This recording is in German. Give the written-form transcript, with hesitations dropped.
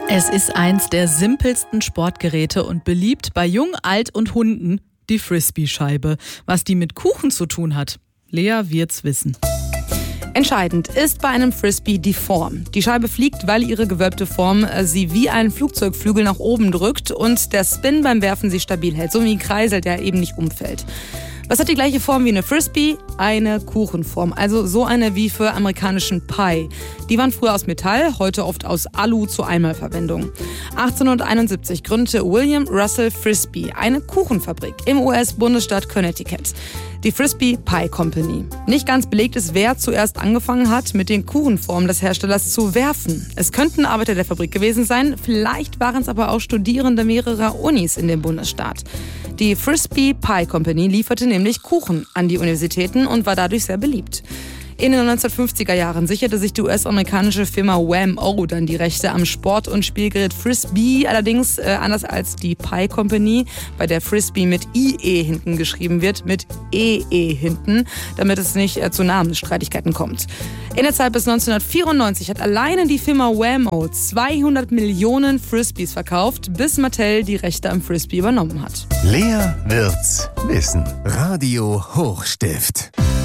Es ist eins der simpelsten Sportgeräte und beliebt bei Jung, Alt und Hunden, die Frisbee-Scheibe. Was die mit Kuchen zu tun hat, Lea wird's wissen. Entscheidend ist bei einem Frisbee die Form. Die Scheibe fliegt, weil ihre gewölbte Form sie wie ein Flugzeugflügel nach oben drückt und der Spin beim Werfen sie stabil hält, so wie ein Kreisel, der eben nicht umfällt. Was hat die gleiche Form wie eine Frisbee? Eine Kuchenform, also so eine wie für amerikanischen Pie. Die waren früher aus Metall, heute oft aus Alu zur Einmalverwendung. 1871 gründete William Russell Frisbee eine Kuchenfabrik im US-Bundesstaat Connecticut. Die Frisbee Pie Company. Nicht ganz belegt ist, wer zuerst angefangen hat, mit den Kuchenformen des Herstellers zu werfen. Es könnten Arbeiter der Fabrik gewesen sein, vielleicht waren es aber auch Studierende mehrerer Unis in dem Bundesstaat. Die Frisbee Pie Company lieferte nämlich Kuchen an die Universitäten und war dadurch sehr beliebt. In den 1950er Jahren sicherte sich die US-amerikanische Firma Wham-O dann die Rechte am Sport- und Spielgerät Frisbee, allerdings anders als die Pie Company, bei der Frisbee mit IE hinten geschrieben wird, mit EE hinten, damit es nicht zu Namensstreitigkeiten kommt. In der Zeit bis 1994 hat alleine die Firma Wham-O 200 Millionen Frisbees verkauft, bis Mattel die Rechte am Frisbee übernommen hat. Lea wird's wissen. Radio Hochstift.